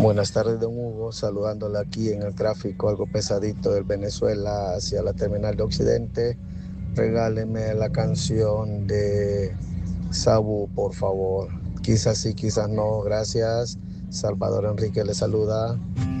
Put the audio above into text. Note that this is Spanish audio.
Buenas tardes, don Hugo, saludándola aquí en el tráfico, algo pesadito del Venezuela hacia la terminal de Occidente. Regáleme la canción de Sabu, por favor. Quizás sí, quizás no, gracias. Salvador Enrique le saluda.